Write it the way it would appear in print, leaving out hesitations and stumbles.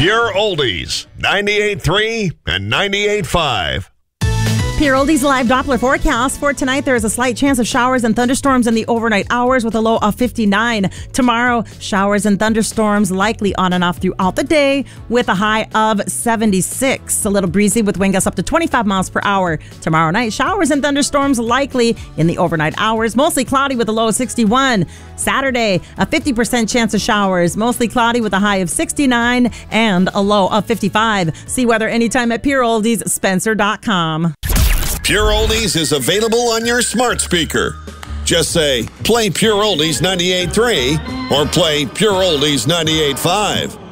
Pure Oldies, 98.3 and 98.5. Pure Oldies live Doppler forecast for tonight. There is a slight chance of showers and thunderstorms in the overnight hours with a low of 59. Tomorrow, showers and thunderstorms likely on and off throughout the day with a high of 76. A little breezy with wind gusts up to 25 miles per hour. Tomorrow night, showers and thunderstorms likely in the overnight hours. Mostly cloudy with a low of 61. Saturday, a 50% chance of showers. Mostly cloudy with a high of 69 and a low of 55. See weather anytime at PureOldiesSpencer.com. Pure Oldies is available on your smart speaker. Just say, play Pure Oldies 98.3 or play Pure Oldies 98.5.